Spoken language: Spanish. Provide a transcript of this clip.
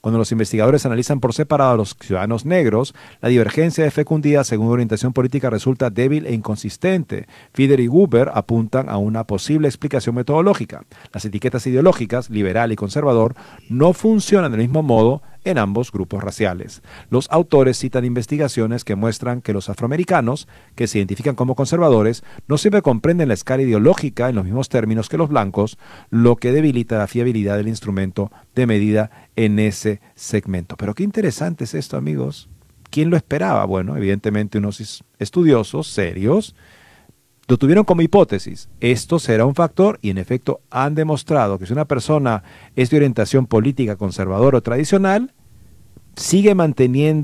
Cuando los investigadores analizan por separado a los ciudadanos negros, la divergencia de fecundidad según orientación política resulta débil e inconsistente. Fider y Gruber apuntan a una posible explicación metodológica. Las etiquetas ideológicas, liberal y conservador, no funcionan del mismo modo en ambos grupos raciales. Los autores citan investigaciones que muestran que los afroamericanos, que se identifican como conservadores, no siempre comprenden la escala ideológica en los mismos términos que los blancos, lo que debilita la fiabilidad del instrumento de medida en ese segmento. Pero qué interesante es esto, amigos. ¿Quién lo esperaba? Bueno, evidentemente unos estudiosos serios lo tuvieron como hipótesis. Esto será un factor y en efecto han demostrado que si una persona es de orientación política conservadora o tradicional, sigue manteniendo